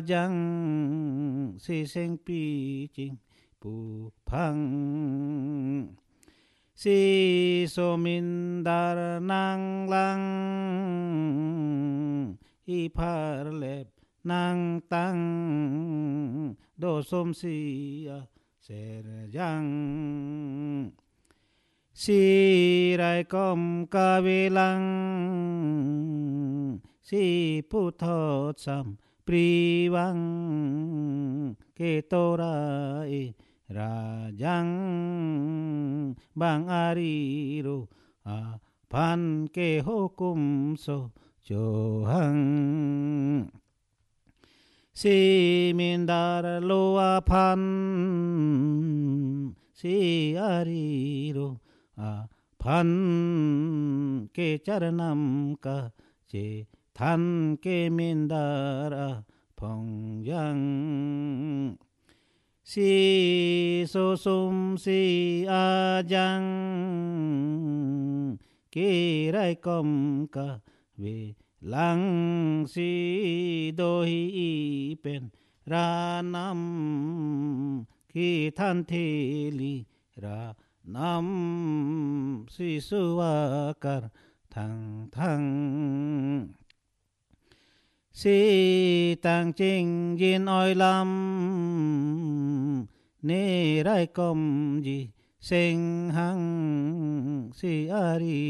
장 시생비징 부팡 시소민다랑랑 이파르렙 낭땅 도솜시야 세르장 시라이 검까비랑 시푸터참 프리왕 케토라이 rajang bang ariru pan ke hukum so johang si mindar loa pan si ariru pan ke charanam ka che than ke mindara pongjang si so sum si a jang ki rai kom ka vi lang si do hi pen ra nam ki than thi li ra nam si su wa kar thang thang si tang ching yin oi lam ni rai kom ji sinh hằng si ari